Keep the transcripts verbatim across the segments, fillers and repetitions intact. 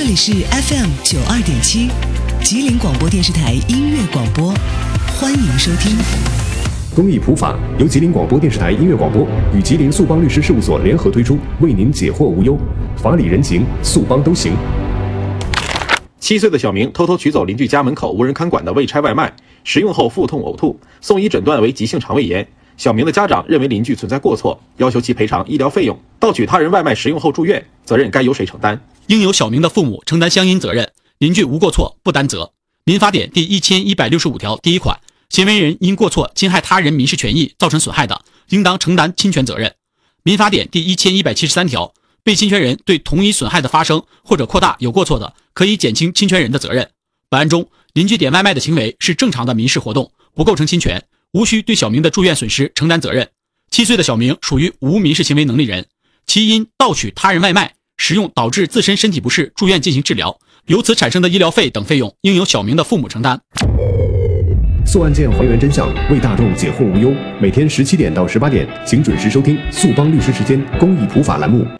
里是 F M 九二点七，吉林广播电视台音乐广播，欢迎收听。 公益普法由吉林广播电视台音乐广播与吉林速邦律师事务所联合推出，为您解惑无忧，法理人情，速邦都行。 七岁的小明偷偷取走邻居家门口无人看管的未拆外卖，食用后腹痛呕吐，送医诊断为急性肠胃炎。小明的家长认为邻居存在过错，要求其赔偿医疗费用。盗取他人外卖食用后住院，责任该由谁承担？ 应由小明的父母承担相应责任，邻居无过错不担责。民法典第一千一百六十五条第一款，行为人因过错侵害他人民事权益造成损害的，应当承担侵权责任。民法典第一千一百七十三条，被侵权人对同一损害的发生或者扩大有过错的，可以减轻侵权人的责任。本案中，邻居点外卖的行为是正常的民事活动，不构成侵权，无需对小明的住院损失承担责任。七岁的小明属于无民事行为能力人，其因盗取他人外卖食用导致自身身体不适住院进行治疗，由此产生的医疗费等费用应由小明的父母承担。 速案件还原真相，为大众解惑无忧。每天十七点到十八点，请准时收听速邦律师时间公益普法栏目。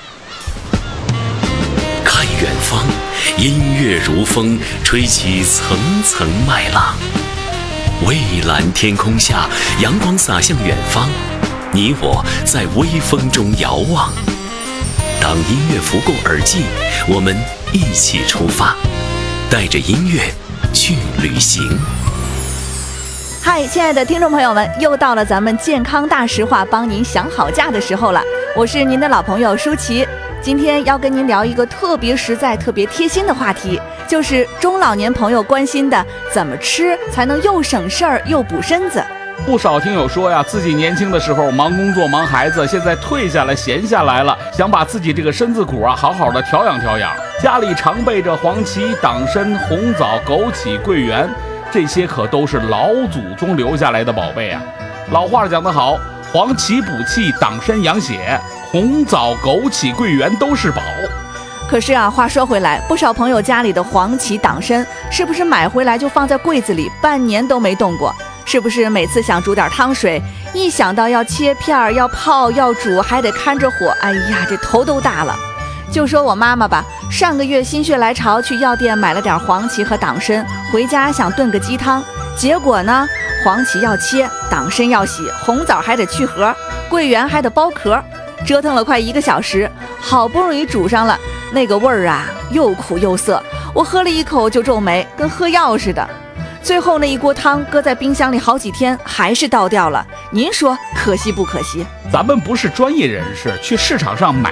看远方，音乐如风，吹起层层麦浪。蔚蓝天空下，阳光洒向远方，你我在微风中遥望。当音乐拂过耳际，我们一起出发，带着音乐去旅行。 嗨，亲爱的听众朋友们，又到了咱们健康大实话帮您想好价的时候了。我是您的老朋友舒淇，今天要跟您聊一个特别实在特别贴心的话题，就是中老年朋友关心的怎么吃才能又省事儿又补身子。 不少听友说呀，自己年轻的时候忙工作忙孩子，现在退下来闲下来了，想把自己这个身子骨啊好好的调养调养。家里常备着黄芪、党参、红枣、枸杞、桂圆，这些可都是老祖宗留下来的宝贝啊。老话讲得好，黄芪补气，党参养血，红枣、枸杞、桂圆都是宝。 可是啊，话说回来，不少朋友家里的黄芪、党参是不是买回来就放在柜子里，半年都没动过？是不是每次想煮点汤水，一想到要切片、要泡、要煮，还得看着火，哎呀，这头都大了。就说我妈妈吧，上个月心血来潮去药店买了点黄芪和党参，回家想炖个鸡汤，结果呢，黄芪要切，党参要洗，红枣还得去核，桂圆还得剥壳，折腾了快一个小时，好不容易煮上了，那个味儿啊，又苦又涩，我喝了一口就皱眉，跟喝药似的。最后那一锅汤搁在冰箱里好几天，还是倒掉了。您说可惜不可惜？ 咱们不是专业人士，去市场上买